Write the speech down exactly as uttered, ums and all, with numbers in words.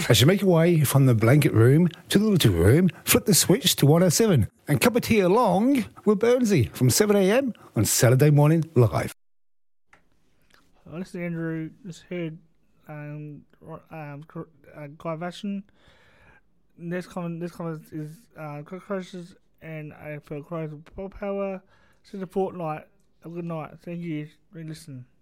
As you make your way from the blanket room to the little room, flip the switch to one oh seven and cup of tea along with Burnsy from seven a.m. on Saturday morning live. This is Andrew. Just heard um, um, uh, Guy Vasson. This comment, this comment is uh, Cockroaches and A F L Crows with Bob Power. This is a fortnight. A good night. Thank you for listening.